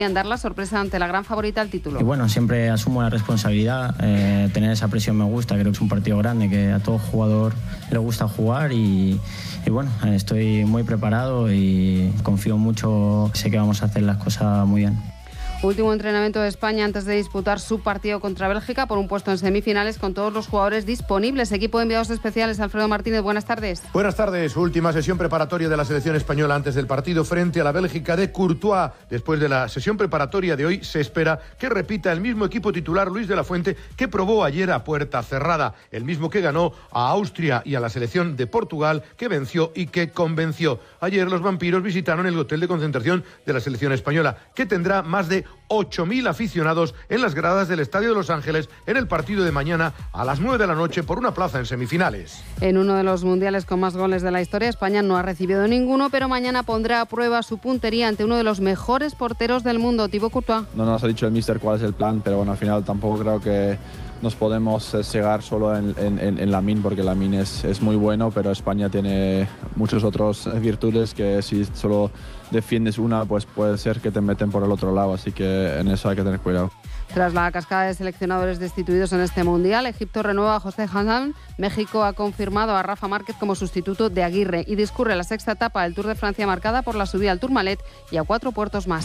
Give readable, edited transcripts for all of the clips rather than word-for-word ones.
dar la sorpresa ante la gran favorita al título. Y bueno, siempre asumo la responsabilidad, tener esa presión me gusta, creo que es un partido grande, que a todo jugador le gusta jugar y bueno, estoy muy preparado y confío mucho, sé que vamos a hacer las cosas muy bien. Último entrenamiento de España antes de disputar su partido contra Bélgica por un puesto en semifinales con todos los jugadores disponibles. Equipo de enviados especiales, Alfredo Martínez, buenas tardes. Buenas tardes. Última sesión preparatoria de la selección española antes del partido frente a la Bélgica de Courtois. Después de la sesión preparatoria de hoy se espera que repita el mismo equipo titular Luis de la Fuente que probó ayer a puerta cerrada. El mismo que ganó a Austria y a la selección de Portugal, que venció y que convenció. Ayer los vampiros visitaron el hotel de concentración de la selección española, que tendrá más de 8.000 aficionados en las gradas del Estadio de Los Ángeles en el partido de mañana a las 9 de la noche por una plaza en semifinales. En uno de los mundiales con más goles de la historia, España no ha recibido ninguno, pero mañana pondrá a prueba su puntería ante uno de los mejores porteros del mundo, Thibaut Courtois. No nos ha dicho el míster cuál es el plan, pero bueno, al final tampoco creo que nos podemos cegar solo en Lamine, porque Lamine es muy bueno, pero España tiene muchas otras virtudes que si solo defiendes una, pues puede ser que te meten por el otro lado, así que en eso hay que tener cuidado. Tras la cascada de seleccionadores destituidos en este Mundial, Egipto renueva a José Hassan, México ha confirmado a Rafa Márquez como sustituto de Aguirre y discurre la sexta etapa del Tour de Francia marcada por la subida al Tourmalet y a 4 puertos más.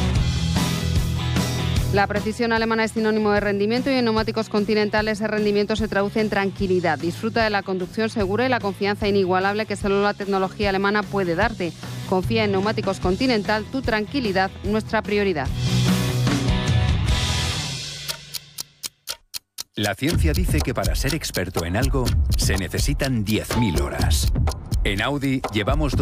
La precisión alemana es sinónimo de rendimiento y en neumáticos Continental ese rendimiento se traduce en tranquilidad. Disfruta de la conducción segura y la confianza inigualable que solo la tecnología alemana puede darte. Confía en neumáticos Continental, tu tranquilidad, nuestra prioridad. La ciencia dice que para ser experto en algo se necesitan 10.000 horas. En Audi llevamos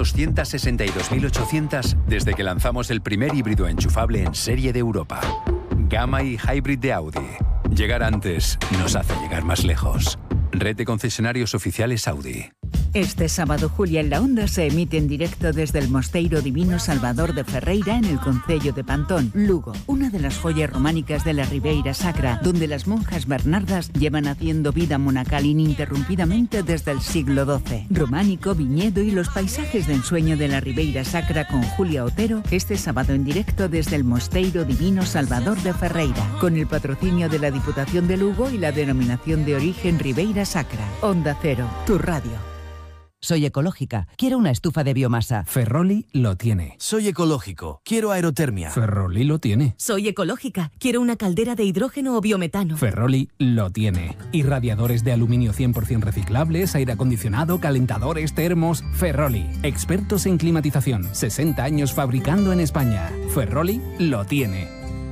262.800 desde que lanzamos el primer híbrido enchufable en serie de Europa. Gamma y Hybrid de Audi. Llegar antes nos hace llegar más lejos. Red de concesionarios oficiales Audi. Este sábado, Julia en la Onda se emite en directo desde el Mosteiro Divino Salvador de Ferreira en el concello de Pantón, Lugo, una de las joyas románicas de la Ribeira Sacra, donde las monjas bernardas llevan haciendo vida monacal ininterrumpidamente desde el siglo XII. Románico, viñedo y los paisajes de ensueño de la Ribeira Sacra con Julia Otero, este sábado en directo desde el Mosteiro Divino Salvador de Ferreira, con el patrocinio de la Diputación de Lugo y la denominación de origen Ribeira Sacra. Onda Cero, tu radio. Soy ecológica, quiero una estufa de biomasa. Ferroli lo tiene. Soy ecológico, quiero aerotermia. Ferroli lo tiene. Soy ecológica, quiero una caldera de hidrógeno o biometano. Ferroli lo tiene. Y radiadores de aluminio 100% reciclables, aire acondicionado, calentadores, termos. Ferroli, expertos en climatización, 60 años fabricando en España. Ferroli lo tiene.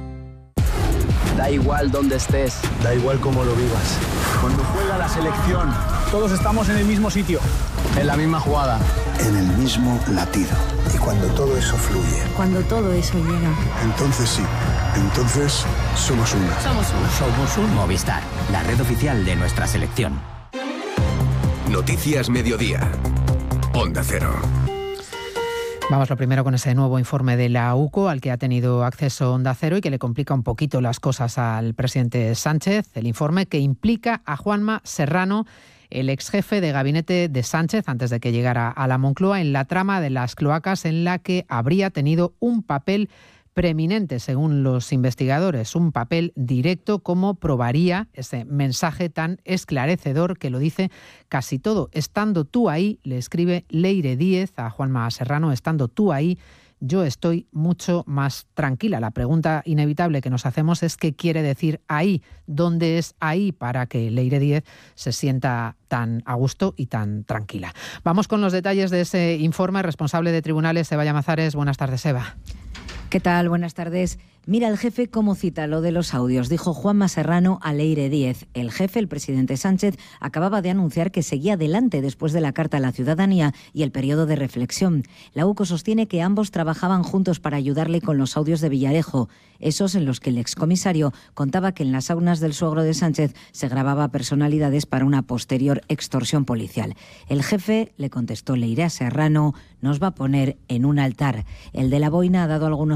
Da igual dónde estés, da igual cómo lo vivas. Cuando juega la selección, todos estamos en el mismo sitio, en la misma jugada, en el mismo latido. Y cuando todo eso fluye, cuando todo eso llega, entonces sí, entonces somos uno. Somos un Movistar, la red oficial de nuestra selección. Noticias Mediodía. Onda Cero. Vamos lo primero con ese nuevo informe de la UCO al que ha tenido acceso Onda Cero y que le complica un poquito las cosas al presidente Sánchez. El informe que implica a Juanma Serrano, el exjefe de gabinete de Sánchez antes de que llegara a la Moncloa, en la trama de las cloacas en la que habría tenido un papel preeminente, según los investigadores, un papel directo, como probaría ese mensaje tan esclarecedor que lo dice casi todo. Estando tú ahí, le escribe Leire Díez a Juanma Serrano, estando tú ahí, yo estoy mucho más tranquila. La pregunta inevitable que nos hacemos es ¿qué quiere decir ahí? ¿Dónde es ahí para que Leire Díez se sienta tan a gusto y tan tranquila? Vamos con los detalles de ese informe. Responsable de tribunales, Eva Llamazares. Buenas tardes, Eva. ¿Qué tal? Buenas tardes. Mira el jefe cómo cita lo de los audios, dijo Juanma Serrano a Leire Díez. El jefe, el presidente Sánchez, acababa de anunciar que seguía adelante después de la carta a la ciudadanía y el periodo de reflexión. La UCO sostiene que ambos trabajaban juntos para ayudarle con los audios de Villarejo, esos en los que el excomisario contaba que en las saunas del suegro de Sánchez se grababa personalidades para una posterior extorsión policial. El jefe le contestó Leire a Serrano, nos va a poner en un altar. El de la boina ha dado algunos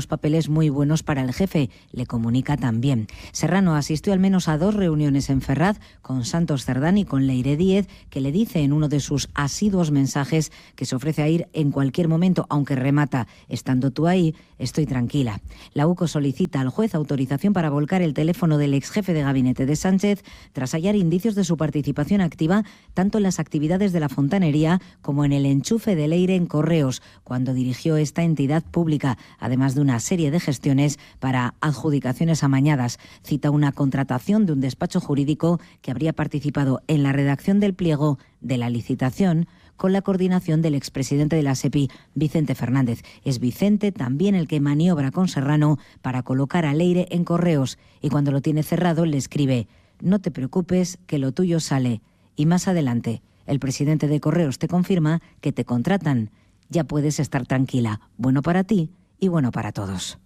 unos papeles muy buenos para el jefe, le comunica también. Serrano asistió al menos a 2 reuniones en Ferraz con Santos Cerdán y con Leire Díez, que le dice en uno de sus asiduos mensajes que se ofrece a ir en cualquier momento, aunque remata: estando tú ahí, estoy tranquila. La UCO solicita al juez autorización para volcar el teléfono del ex jefe de gabinete de Sánchez tras hallar indicios de su participación activa tanto en las actividades de la fontanería como en el enchufe de Leire en Correos, cuando dirigió esta entidad pública, además de una serie de gestiones para adjudicaciones amañadas. Cita una contratación de un despacho jurídico que habría participado en la redacción del pliego de la licitación con la coordinación del expresidente de la SEPI, Vicente Fernández. Es Vicente también el que maniobra con Serrano para colocar a Leire en Correos, y cuando lo tiene cerrado le escribe: no te preocupes, que lo tuyo sale. Y más adelante, el presidente de Correos te confirma que te contratan. Ya puedes estar tranquila. Bueno para ti y bueno para todos.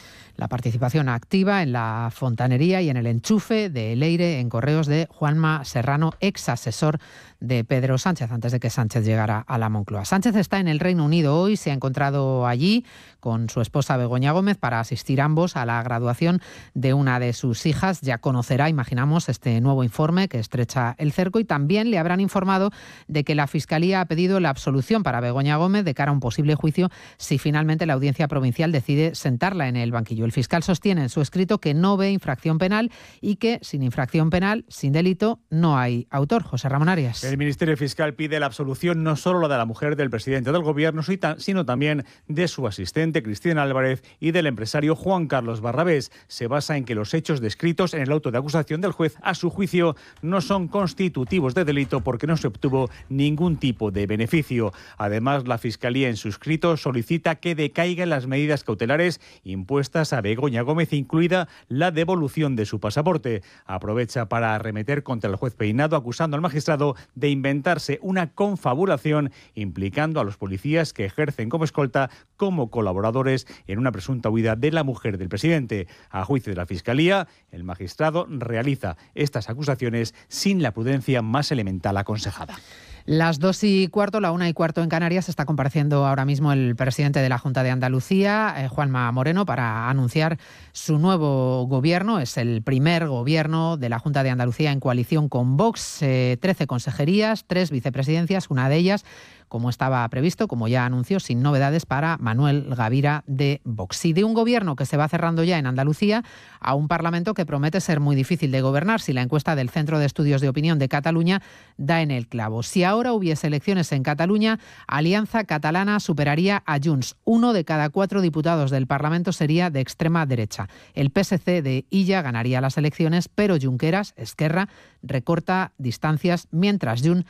La participación activa en la fontanería y en el enchufe de Leire en Correos de Juanma Serrano, ex asesor de Pedro Sánchez, antes de que Sánchez llegara a la Moncloa. Sánchez está en el Reino Unido hoy, se ha encontrado allí con su esposa Begoña Gómez para asistir ambos a la graduación de una de sus hijas. Ya conocerá, imaginamos, este nuevo informe que estrecha el cerco, y también le habrán informado de que la Fiscalía ha pedido la absolución para Begoña Gómez de cara a un posible juicio si finalmente la Audiencia Provincial decide sentarla en el banquillo. El fiscal sostiene en su escrito que no ve infracción penal y que sin infracción penal, sin delito, no hay autor. José Ramón Arias. El Ministerio Fiscal pide la absolución no solo la de la mujer del presidente del Gobierno, sino también de su asistente Cristina Álvarez y del empresario Juan Carlos Barrabés. Se basa en que los hechos descritos en el auto de acusación del juez, a su juicio, no son constitutivos de delito porque no se obtuvo ningún tipo de beneficio. Además, la Fiscalía en su escrito solicita que decaigan las medidas cautelares impuestas a Begoña Gómez, incluida la devolución de su pasaporte. Aprovecha para arremeter contra el juez Peinado, acusando al magistrado de inventarse una confabulación implicando a los policías que ejercen como escolta como colaboradores en una presunta huida de la mujer del presidente. A juicio de la Fiscalía, el magistrado realiza estas acusaciones sin la prudencia más elemental aconsejada. Las 2:15, la 1:15 en Canarias, está compareciendo ahora mismo el presidente de la Junta de Andalucía, Juanma Moreno, para anunciar su nuevo gobierno. Es el primer gobierno de la Junta de Andalucía en coalición con Vox. 13 consejerías, 3 vicepresidencias, una de ellas, como estaba previsto, como ya anunció, sin novedades, para Manuel Gavira de Vox. Y de un gobierno que se va cerrando ya en Andalucía a un Parlamento que promete ser muy difícil de gobernar si la encuesta del Centro de Estudios de Opinión de Cataluña da en el clavo. Si ahora hubiese elecciones en Cataluña, Alianza Catalana superaría a Junts. 1 de cada 4 diputados del Parlamento sería de extrema derecha. El PSC de Illa ganaría las elecciones, pero Junqueras, Esquerra, recorta distancias mientras Junts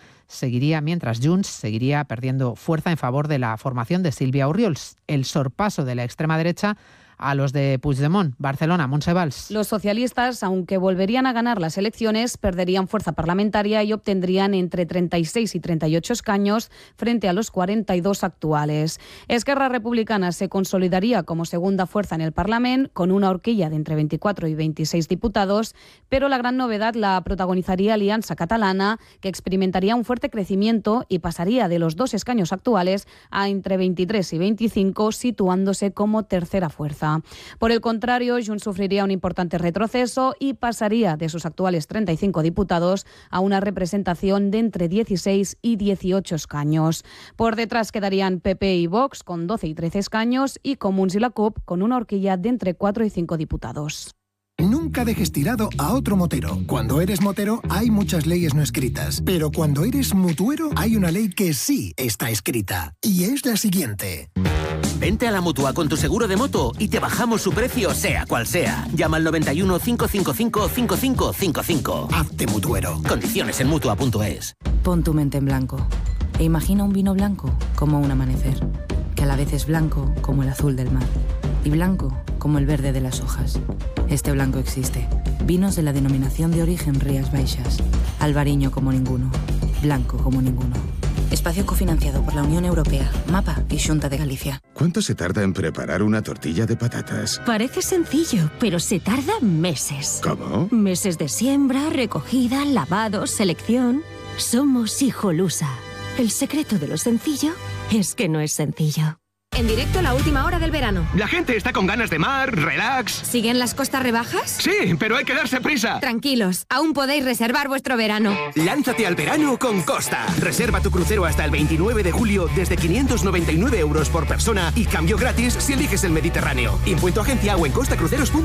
seguiría perdiendo fuerza en favor de la formación de Sílvia Orriols. El sorpaso de la extrema derecha a los de Puigdemont. Barcelona, Montse Valls. Los socialistas, aunque volverían a ganar las elecciones, perderían fuerza parlamentaria y obtendrían entre 36 y 38 escaños frente a los 42 actuales. Esquerra Republicana se consolidaría como segunda fuerza en el Parlamento, con una horquilla de entre 24 y 26 diputados, pero la gran novedad la protagonizaría Alianza Catalana, que experimentaría un fuerte crecimiento y pasaría de los 2 escaños actuales a entre 23 y 25, situándose como tercera fuerza. Por el contrario, Junts sufriría un importante retroceso y pasaría de sus actuales 35 diputados a una representación de entre 16 y 18 escaños. Por detrás quedarían PP y Vox con 12 y 13 escaños y Comuns y la CUP con una horquilla de entre 4 y 5 diputados. Nunca dejes tirado a otro motero. Cuando eres motero hay muchas leyes no escritas, pero cuando eres mutuero hay una ley que sí está escrita, y es la siguiente. Vente a la Mutua con tu seguro de moto y te bajamos su precio sea cual sea. Llama al 91 555 5555. Hazte mutuero. Condiciones en Mutua.es. Pon tu mente en blanco e imagina un vino blanco como un amanecer, que a la vez es blanco como el azul del mar y blanco como el verde de las hojas. Este blanco existe. Vinos de la denominación de origen Rías Baixas. Albariño como ninguno. Blanco como ninguno. Espacio cofinanciado por la Unión Europea, MAPA y Xunta de Galicia. ¿Cuánto se tarda en preparar una tortilla de patatas? Parece sencillo, pero se tarda meses. ¿Cómo? Meses de siembra, recogida, lavado, selección. Somos Hijolusa. El secreto de lo sencillo es que no es sencillo. En directo la última hora del verano. La gente está con ganas de mar, relax. ¿Siguen las costas rebajas? Sí, pero hay que darse prisa. Tranquilos, aún podéis reservar vuestro verano. Lánzate al verano con Costa. Reserva tu crucero hasta el 29 de julio desde 599 € por persona y cambio gratis si eliges el Mediterráneo. Impuesto agencia o en costacruceros.com.